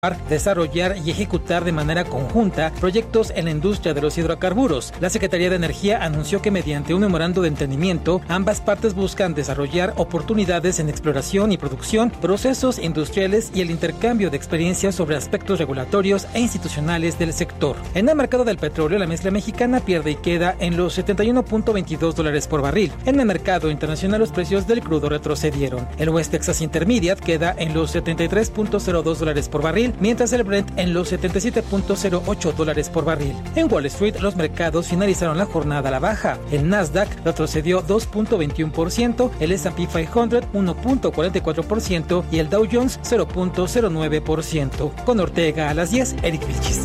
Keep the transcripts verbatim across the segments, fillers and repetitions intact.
desarrollar y ejecutar de manera conjunta proyectos en la industria de los hidrocarburos. La Secretaría de Energía anunció que mediante un memorando de entendimiento, ambas partes buscan desarrollar oportunidades en exploración y producción, procesos industriales y el intercambio de experiencias sobre aspectos regulatorios e institucionales del sector. En el mercado del petróleo, la mezcla mexicana pierde y queda en los setenta y uno punto veintidós dólares por barril. En el mercado internacional, los precios del crudo retrocedieron. El West Texas Intermediate queda en los setenta y tres punto cero dos dólares por barril, mientras el Brent en los setenta y siete punto cero ocho dólares por barril. En Wall Street, los mercados finalizaron la jornada a la baja. El Nasdaq retrocedió dos punto veintiuno por ciento, el ese and pe quinientos uno punto cuarenta y cuatro por ciento y el Dow Jones cero punto cero nueve por ciento. Con Ortega a las diez, Eric Vilchis.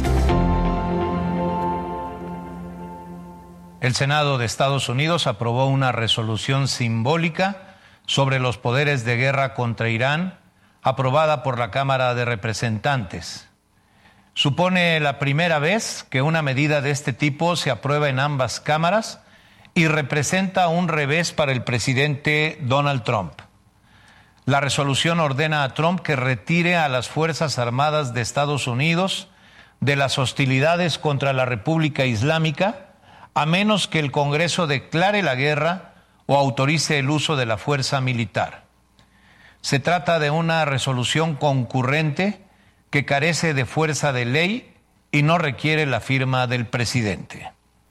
El Senado de Estados Unidos aprobó una resolución simbólica sobre los poderes de guerra contra Irán, aprobada por la Cámara de Representantes. Supone la primera vez que una medida de este tipo se aprueba en ambas cámaras y representa un revés para el presidente Donald Trump. La resolución ordena a Trump que retire a las Fuerzas Armadas de Estados Unidos de las hostilidades contra la República Islámica, a menos que el Congreso declare la guerra o autorice el uso de la fuerza militar. Se trata de una resolución concurrente que carece de fuerza de ley y no requiere la firma del presidente.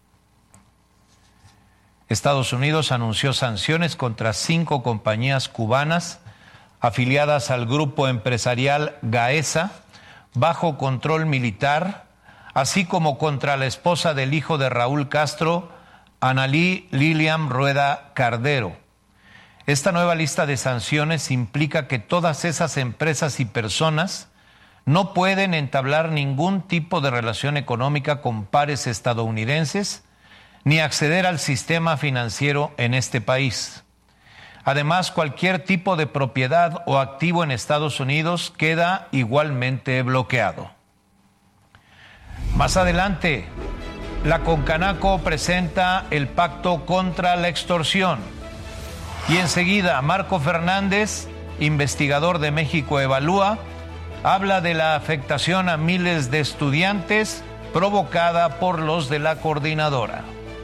Estados Unidos anunció sanciones contra cinco compañías cubanas afiliadas al grupo empresarial Gaesa bajo control militar, así como contra la esposa del hijo de Raúl Castro, Analí Lilian Rueda Cardero. Esta nueva lista de sanciones implica que todas esas empresas y personas no pueden entablar ningún tipo de relación económica con pares estadounidenses ni acceder al sistema financiero en este país. Además, cualquier tipo de propiedad o activo en Estados Unidos queda igualmente bloqueado. Más adelante, la Concanaco presenta el Pacto contra la Extorsión. Y enseguida, Marco Fernández, investigador de México Evalúa, habla de la afectación a miles de estudiantes provocada por los de la coordinadora.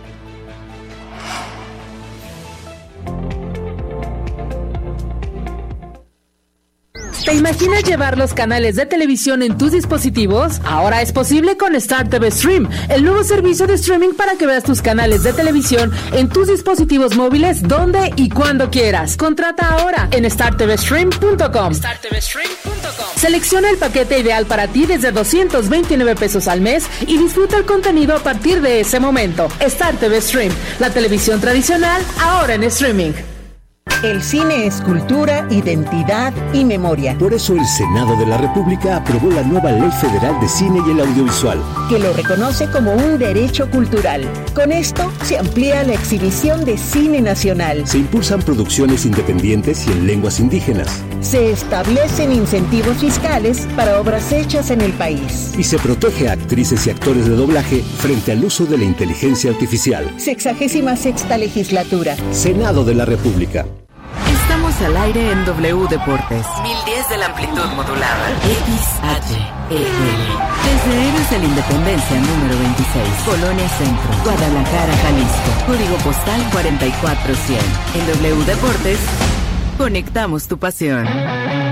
¿Te imaginas llevar los canales de televisión en tus dispositivos? Ahora es posible con Star T V Stream, el nuevo servicio de streaming para que veas tus canales de televisión en tus dispositivos móviles donde y cuando quieras. Contrata ahora en star t v stream punto com. star t v stream punto com. Selecciona el paquete ideal para ti desde doscientos veintinueve pesos al mes y disfruta el contenido a partir de ese momento. Star T V Stream, la televisión tradicional ahora en streaming. El cine es cultura, identidad y memoria. Por eso el Senado de la República aprobó la nueva Ley Federal de Cine y el Audiovisual, que lo reconoce como un derecho cultural. Con esto se amplía la exhibición de cine nacional. Se impulsan producciones independientes y en lenguas indígenas. Se establecen incentivos fiscales para obras hechas en el país. Y se protege a actrices y actores de doblaje frente al uso de la inteligencia artificial. Sexagésima sexta legislatura. Senado de la República. Estamos al aire en W Deportes. mil diez de la amplitud modulada. X H E L. Desde Héroes de la Independencia número veintiséis, Colonia Centro, Guadalajara, Jalisco. Código postal cuarenta y cuatro cien. En W Deportes, conectamos tu pasión.